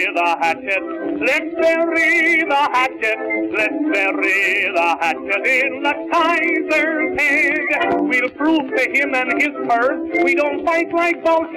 the hatchet. Let's bury the hatchet. Let's bury the hatchet in the Kaiser's head. We'll prove to him and his purse we don't fight like Bolsheviks.